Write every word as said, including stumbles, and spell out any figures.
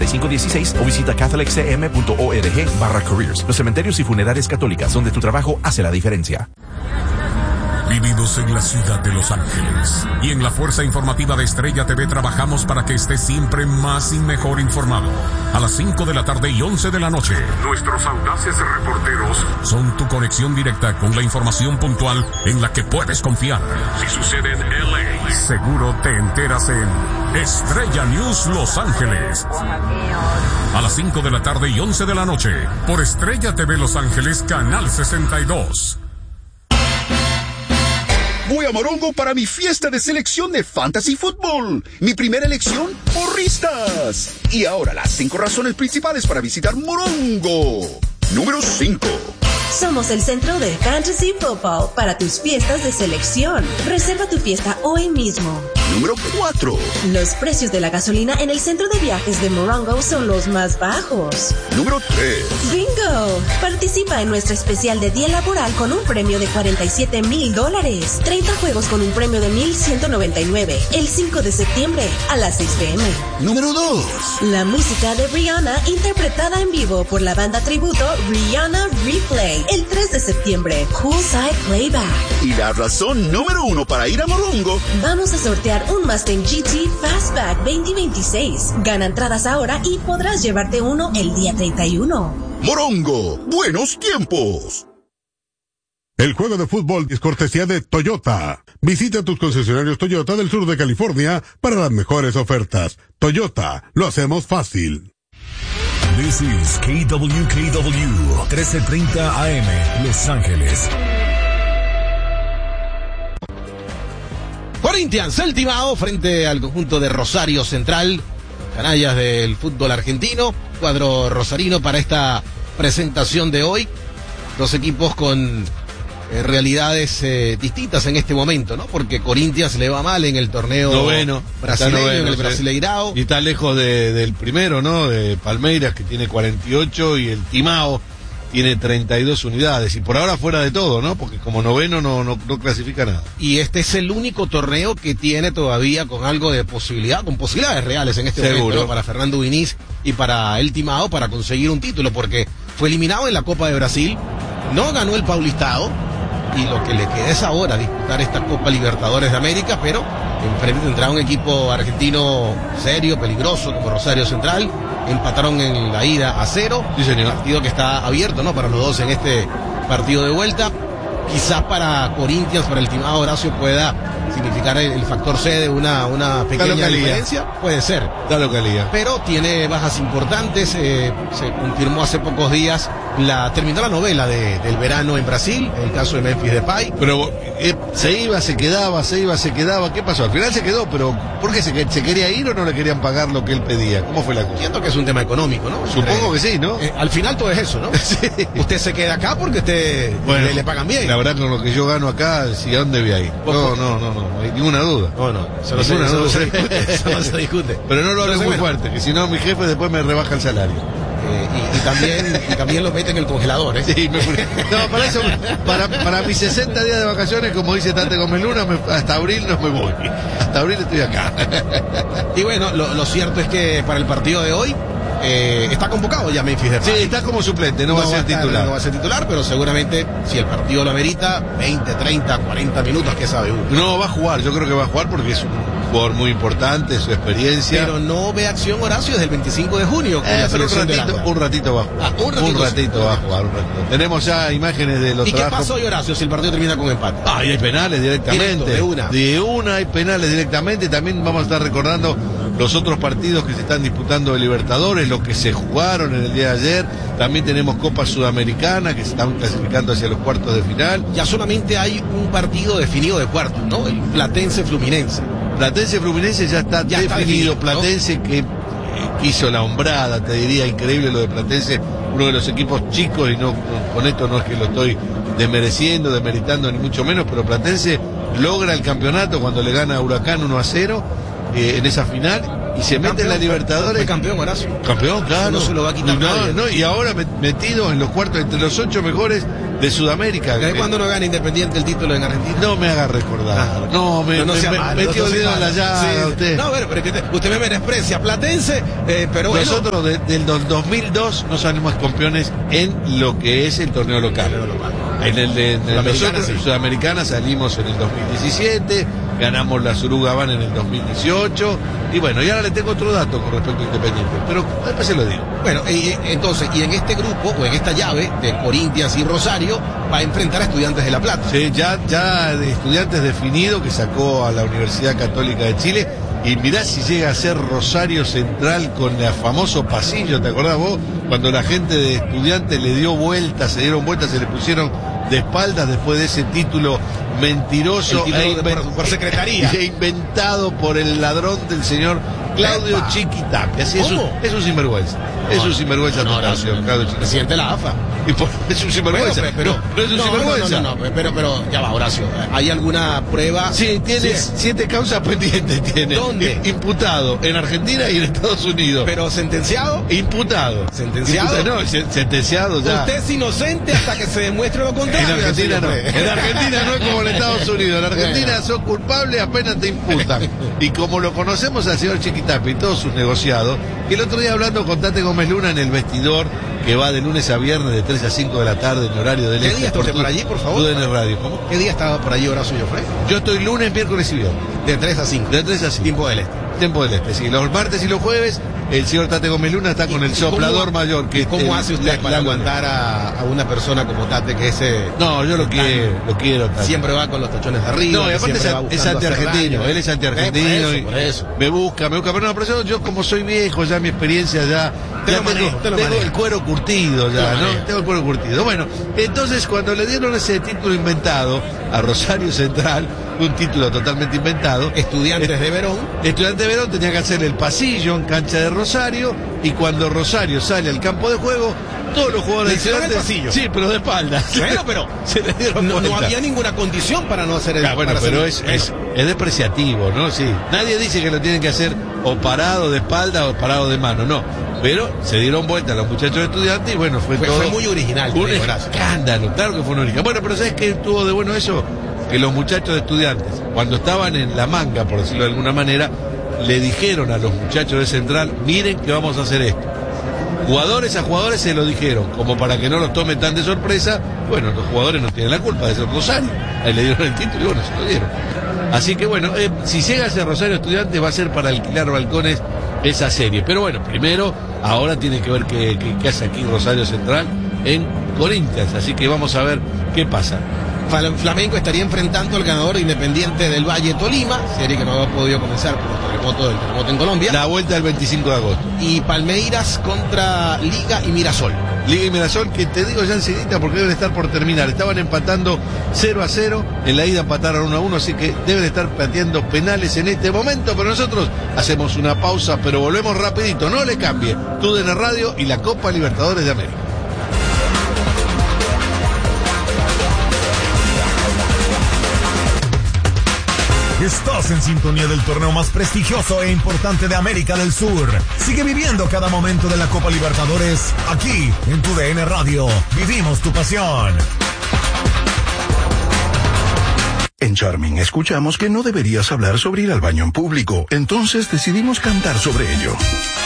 y cinco dieciséis o visita catholic c m punto org barra careers. Los cementerios y funerarias católicas, donde tu trabajo hace la diferencia. Vivimos en la ciudad de Los Ángeles y en la Fuerza Informativa de Estrella T V trabajamos para que estés siempre más y mejor informado. A las cinco de la tarde y once de la noche, nuestros audaces reporteros son tu conexión directa con la información puntual en la que puedes confiar. Si sucede en L A, seguro te enteras en Estrella News Los Ángeles. A las cinco de la tarde y once de la noche, por Estrella T V Los Ángeles, Canal sesenta y dos. Voy a Morongo para mi fiesta de selección de Fantasy Football. Mi primera elección, porristas. Y ahora las cinco razones principales para visitar Morongo. Número cinco. Somos el centro de Fantasy Football para tus fiestas de selección. Reserva tu fiesta hoy mismo. Número cuatro. Los precios de la gasolina en el centro de viajes de Morongo son los más bajos. Número tres. ¡Bingo! Participa en nuestro especial de día laboral con un premio de cuarenta y siete mil dólares. treinta juegos con un premio de mil ciento noventa y nueve. El cinco de septiembre a las seis p m Número dos. La música de Rihanna interpretada en vivo por la banda tributo Rihanna Replay. El tres de septiembre, Poolside Playback. Y la razón número uno para ir a Morongo. Vamos a sortear un Mustang G T Fastback veinte veintiséis. Gana entradas ahora y podrás llevarte uno el día treinta y uno. Morongo, buenos tiempos. El juego de fútbol es cortesía de Toyota. Visita tus concesionarios Toyota del sur de California para las mejores ofertas. Toyota, lo hacemos fácil. This is K W K W, trece treinta A M, Los Ángeles. Corinthians, el timao frente al conjunto de Rosario Central, canallas del fútbol argentino, cuadro rosarino para esta presentación de hoy. Dos equipos con eh, realidades eh, distintas en este momento, ¿no? Porque Corinthians le va mal en el torneo noveno, brasileño, noveno, en el sí. Brasileirao. Y está lejos de, del primero, ¿no? De Palmeiras, que tiene cuarenta y ocho, y el Timao tiene treinta y dos unidades. Y por ahora fuera de todo, ¿no? Porque como noveno no, no, no clasifica nada. Y este es el único torneo que tiene todavía con algo de posibilidad, con posibilidades reales en este Seguro. momento, ¿no? Para Fernando Diniz y para el Timao para conseguir un título, porque fue eliminado en la Copa de Brasil, no ganó el Paulistao, y lo que le queda es ahora disputar esta Copa Libertadores de América, pero enfrente tendrá un equipo argentino serio, peligroso, como Rosario Central. Empataron en la ida a cero. Sí, señor. Partido que está abierto, ¿no? Para los dos en este partido de vuelta. Quizás para Corinthians, para el Timao, Horacio, pueda significar el, el factor C de una, una pequeña diferencia. Puede ser. Da localidad. Pero tiene bajas importantes. Eh, se confirmó hace pocos días la terminó la novela de, del verano en Brasil, el caso de Memphis Depay. Pero eh, se iba, se quedaba, se iba, se quedaba. ¿Qué pasó? Al final se quedó, pero ¿por qué se, se quería ir o no le querían pagar lo que él pedía? ¿Cómo fue la cosa? Siento que es un tema económico, ¿no? Supongo Entre, que sí, ¿no? Eh, al final todo es eso, ¿no? Sí. Usted se queda acá porque usted bueno, le, le pagan bien. La verdad, con lo que yo gano acá, ¿sí, ¿a dónde voy a ir? No, no, no, no, no hay ninguna duda. No, no, eso no, se, eso no se discute, eso no se discute. Pero no lo hables Entonces, muy bueno. fuerte, que si no mi jefe después me rebaja el salario. Eh, y, y también y también lo mete en el congelador, ¿eh? Sí, me, no, para eso, para, para mis sesenta días de vacaciones, como dice Tate Gómez Luna, me, hasta abril no me voy. Hasta abril estoy acá. Y bueno, lo, lo cierto es que para el partido de hoy eh, está convocado ya Memphis Depay. Sí, está como suplente, no, no va a ser estar, titular. No va a ser titular, pero seguramente si el partido lo amerita, veinte, treinta, cuarenta minutos, ¿qué sabe uno? No, va a jugar, yo creo que va a jugar porque es un jugador muy importante, su experiencia. Pero no ve acción, Horacio, desde el veinticinco de junio. Con eh, la pero un ratito, un ratito va a jugar. Ah, un ratito, un ratito va a jugar. Un ratito. Tenemos ya imágenes de los ¿Y trabajos. qué pasó hoy, Horacio, si el partido termina con empate? Ah, y hay penales directamente. Directo, de una. De una hay penales directamente. También vamos a estar recordando los otros partidos que se están disputando de Libertadores, los que se jugaron en el día de ayer. También tenemos Copa Sudamericana que se están clasificando hacia los cuartos de final. Ya solamente hay un partido definido de cuartos, ¿no? El Platense Fluminense. Platense Fluminense ya está ya definido. Está definido, Platense ¿no? que eh, hizo la hombrada, te diría, increíble lo de Platense, uno de los equipos chicos, y no con esto no es que lo estoy desmereciendo, demeritando ni mucho menos, pero Platense logra el campeonato cuando le gana a Huracán uno a cero eh, en esa final y se campeón, mete en la Libertadores. Fue campeón, Horacio. Campeón, claro. No se lo va a quitar no, nadie. no, y ahora metido en los cuartos, entre los ocho mejores de Sudamérica. ¿Desde cuándo no gana Independiente el título en Argentina? No me haga recordar. Ah, no, me, no, no me, me metió el dedo en la llaga usted. No, pero, pero usted, usted me menosprecia, platense, eh, pero bueno. Nosotros de, del dos mil dos no salimos campeones en lo que es el torneo local. En el de, de nosotros, sí. Sudamericana salimos en el dos mil diecisiete, ganamos la Surugaban en el dos mil dieciocho, y bueno, y ahora le tengo otro dato con respecto a Independiente, pero después se lo digo. Bueno, y, entonces, y en este grupo, o en esta llave de Corinthians y Rosario, va a enfrentar a Estudiantes de La Plata. Sí, ya, ya de Estudiantes definido, que sacó a la Universidad Católica de Chile, y mirá si llega a ser Rosario Central con el famoso pasillo, ¿te acordás vos? Cuando la gente de Estudiantes le dio vueltas, se dieron vueltas, se le pusieron de espaldas después de ese título mentiroso título e de, por, por secretaría e inventado por el ladrón del señor Claudio Epa. Chiquitapia. Así es un, es un sinvergüenza. No, es un sinvergüenza no, total, no, señor no, Claudio Chiquitapia. Presidente de la A F A. Y por, es un sinvergüenza. Pero, pero, no, no es un no, sinvergüenza. No, no, no, no, pero, pero ya va, Horacio. ¿Hay alguna prueba? Sí, tiene sí. siete causas pendientes. Tiene. ¿Dónde? Imputado en Argentina y en Estados Unidos. ¿Pero sentenciado? Imputado. ¿Sentenciado? Imputado, no, sentenciado ya. Usted es inocente hasta que se demuestre lo contrario. En Argentina no. En Argentina no es como en Estados Unidos. En Argentina bueno. Son culpables apenas te imputan. Y como lo conocemos al señor Chiquitapia y todos sus negociados, que el otro día hablando con Tate Gómez Luna en el vestidor, que va de lunes a viernes de tres a cinco de la tarde en horario del ¿Qué este. día está usted por allí, por favor? Tú en el radio. ¿Cómo? ¿Qué día estaba por allí, Horacio Joffre? Yo estoy lunes, miércoles y viernes. De tres a cinco. De tres a cinco. Tiempo del este. Tiempo del este, sí. Los martes y los jueves, el señor Tate Gómez Luna está con el soplador ¿Cómo, mayor. Que ¿Cómo el, hace usted la, para la, aguantar a, a una persona como Tate que ese... No, yo lo quiero, lo quiero. Tate. Siempre va con los tachones de arriba. No, y aparte es, es antiargentino, él es antiargentino. Eh, por eso, y por eso. Me busca, me busca. Pero no, pero yo, yo como soy viejo, ya mi experiencia ya... Te ya lo tengo, manejo, te lo tengo manejo. el cuero curtido ya, ¿no? Tengo el cuero curtido. Bueno, entonces cuando le dieron ese título inventado a Rosario Central, un título totalmente inventado. Estudiantes est de Verón. Estudiantes de Verón tenía que hacer el pasillo en cancha de Rosario, y cuando Rosario sale al campo de juego, todos los jugadores de Estudiantes... pasillo. Sí, pero de espaldas. Bueno, pero se le dieron no, no vuelta. había ninguna condición para no hacer el... Ah, bueno, pero es, bueno. es, es despreciativo, ¿no? Sí. Nadie dice que lo tienen que hacer o parado de espalda o parado de mano, no. Pero se dieron vuelta los muchachos de Estudiantes y bueno, fue, fue todo... Fue muy original. Un escándalo, claro que fue un original. Bueno, pero ¿sabes qué tuvo de bueno eso? Que los muchachos de Estudiantes, cuando estaban en la manga, por decirlo de alguna manera, le dijeron a los muchachos de Central, miren que vamos a hacer esto. Jugadores a jugadores se lo dijeron, como para que no los tomen tan de sorpresa. Bueno, los jugadores no tienen la culpa de ser Rosario. Ahí le dieron el título y bueno, se lo dieron. Así que bueno, eh, si llega a ser Rosario Estudiantes va a ser para alquilar balcones esa serie. Pero bueno, primero, ahora tiene que ver qué, qué, qué hace aquí Rosario Central en Corinthians. Así que vamos a ver qué pasa. Flamengo estaría enfrentando al ganador Independiente del Valle Tolima, serie que no había podido comenzar por el terremoto del terremoto en Colombia. La vuelta del veinticinco de agosto. Y Palmeiras contra Liga y Mirasol. Liga y Mirasol, que te digo ya enseguida porque deben estar por terminar. Estaban empatando cero a cero, en la ida empataron uno a uno, así que deben estar pateando penales en este momento. Pero nosotros hacemos una pausa, pero volvemos rapidito, no le cambie. T U D N Radio y la Copa Libertadores de América. Estás en sintonía del torneo más prestigioso e importante de América del Sur. Sigue viviendo cada momento de la Copa Libertadores aquí en Tu D N Radio. Vivimos tu pasión. En Charming escuchamos que no deberías hablar sobre ir al baño en público, entonces decidimos cantar sobre ello.